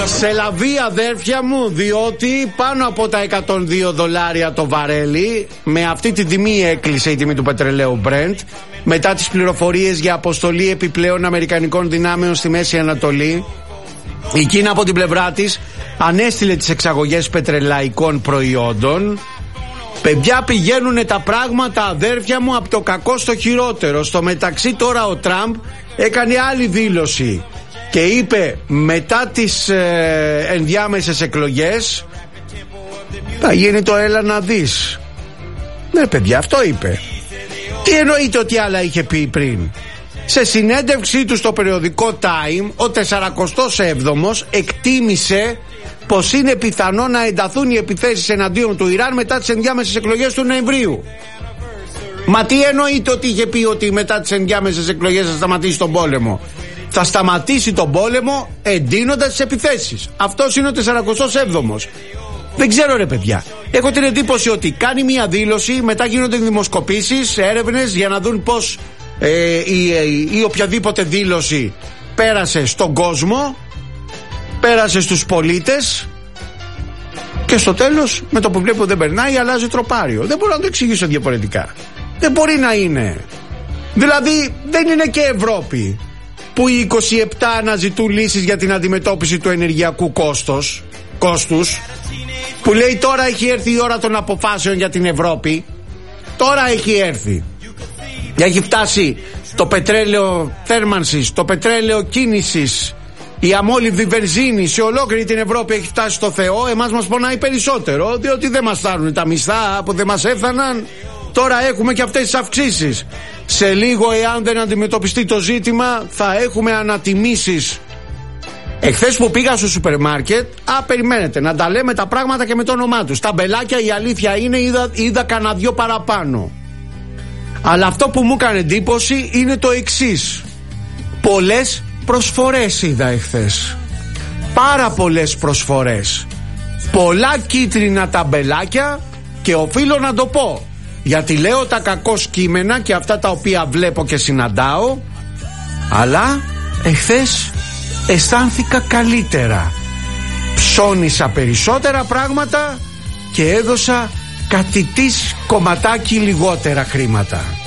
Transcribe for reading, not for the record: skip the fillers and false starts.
Σελαβή αδέρφια μου, διότι πάνω από τα $102 το βαρέλι, με αυτή τη τιμή έκλεισε η τιμή του πετρελαίου Brent, μετά τις πληροφορίες για αποστολή επιπλέον αμερικανικών δυνάμεων στη Μέση Ανατολή. Η Κίνα από την πλευρά της ανέστηλε τις εξαγωγές πετρελαϊκών προϊόντων. Παιδιά, πηγαίνουνε τα πράγματα αδέρφια μου από το κακό στο χειρότερο. Στο μεταξύ τώρα ο Τραμπ έκανε άλλη δήλωση και είπε μετά τις ενδιάμεσες εκλογές θα γίνει το έλα να δεις. Ναι παιδιά, αυτό είπε. Τι εννοείται ότι άλλα είχε πει πριν? Σε συνέντευξή του στο περιοδικό Time, ο 47ος εκτίμησε πως είναι πιθανό να ενταθούν οι επιθέσεις εναντίον του Ιράν μετά τις ενδιάμεσες εκλογές του Νοεμβρίου. Μα τι εννοείται ότι είχε πει ότι μετά τις ενδιάμεσες εκλογές θα σταματήσει τον πόλεμο? Θα σταματήσει τον πόλεμο εντείνοντας τις επιθέσεις. Αυτός είναι ο 47ος. Δεν ξέρω ρε παιδιά. Έχω την εντύπωση ότι κάνει μια δήλωση, μετά γίνονται δημοσκοπήσεις, έρευνες για να δουν πως ή οποιαδήποτε δήλωση πέρασε στον κόσμο, πέρασε στους πολίτες και στο τέλος με το που βλέπω δεν περνάει αλλάζει τροπάριο. Δεν μπορώ να το εξηγήσω διαφορετικά. Δεν μπορεί να είναι. Δηλαδή δεν είναι και Ευρώπη που οι 27 αναζητούν λύσεις για την αντιμετώπιση του ενεργειακού κόστους, που λέει τώρα έχει έρθει η ώρα των αποφάσεων για την Ευρώπη. Τώρα έχει έρθει. Έχει φτάσει το πετρέλαιο θέρμανσης, το πετρέλαιο κίνησης, η αμόλυβδη βενζίνη σε ολόκληρη την Ευρώπη έχει φτάσει στο Θεό. Εμάς μας πονάει περισσότερο, διότι δεν μας φτάνουν τα μισθά που δεν μας έφταναν. Τώρα έχουμε και αυτές τις αυξήσεις. Σε λίγο, εάν δεν αντιμετωπιστεί το ζήτημα, θα έχουμε ανατιμήσεις. Εχθές που πήγα στο σούπερ μάρκετ, περιμένετε να τα λέμε τα πράγματα και με το όνομά τους. Τα μπελάκια, η αλήθεια είναι, είδα κανένα δυο παραπάνω. Αλλά αυτό που μου έκανε εντύπωση είναι το εξής. Πολλές προσφορές είδα εχθές. Πάρα πολλές προσφορές. Πολλά κίτρινα ταμπελάκια και οφείλω να το πω, γιατί λέω τα κακώς κείμενα και αυτά τα οποία βλέπω και συναντάω, αλλά εχθές αισθάνθηκα καλύτερα. Ψώνισα περισσότερα πράγματα και έδωσα κατητής κομματάκι λιγότερα χρήματα.